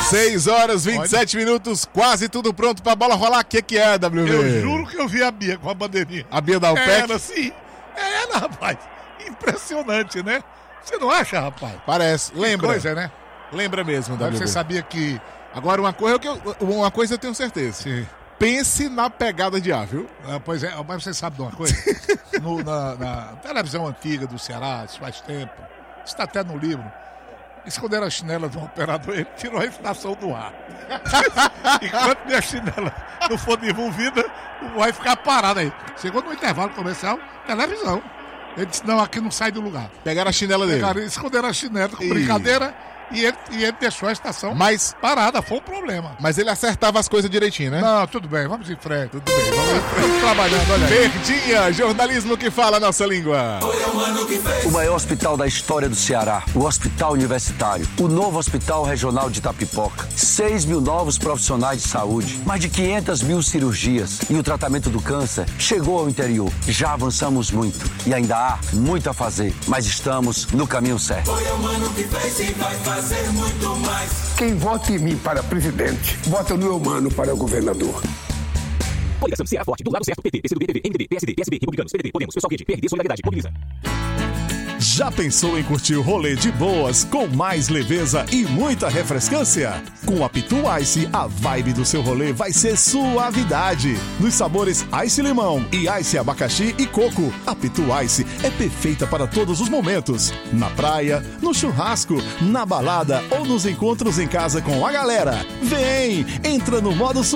6 horas, 27 minutos, quase tudo pronto pra bola rolar. O que é, WB? Eu juro que eu vi a Bia com a bandeirinha. A Bia da UPEC? Era, sim. Era, rapaz. Impressionante, né? Você não acha, rapaz? Parece. Lembra. Que coisa, né? Lembra mesmo, WB. Você sabia que... Agora, uma coisa eu tenho certeza. Sim. Pense na pegada de ar, viu? Pois é, mas você sabe de uma coisa? Na televisão antiga do Ceará, isso faz tempo, está até no livro, esconderam a chinela do operador, ele tirou a inflação do ar. Enquanto minha chinela não for devolvida, vai ficar parado aí. Chegou no intervalo comercial, televisão. Ele disse, não, aqui não sai do lugar. Pegaram a chinela dele. Esconderam a chinela com brincadeira. E ele deixou a estação parada, foi um problema. Mas ele acertava as coisas direitinho, né? Não, tudo bem, vamos em frente. Tudo bem, vamos trabalhando, olha aí. Verdinha, jornalismo que fala a nossa língua. O maior hospital da história do Ceará, o Hospital Universitário. O novo Hospital Regional de Itapipoca. 6 mil novos profissionais de saúde. Mais de 500 mil cirurgias. E o tratamento do câncer chegou ao interior. Já avançamos muito e ainda há muito a fazer. Mas estamos no caminho certo. Foi o mano que fez e vai fazer muito mais. Quem vota em mim para presidente, vota no meu mano para governador. Coligação Ceará Forte, do lado certo, PT, PCdoB, PV, MDB, PSD, PSB, Republicanos, PDT, Podemos, Pessoal Quente, PRD, Solidariedade, Mobiliza. Já pensou em curtir o rolê de boas, com mais leveza e muita refrescância? Com a Pitu Ice, a vibe do seu rolê vai ser suavidade. Nos sabores Ice Limão e Ice Abacaxi e Coco, a Pitu Ice é perfeita para todos os momentos. Na praia, no churrasco, na balada ou nos encontros em casa com a galera. Vem, entra no modo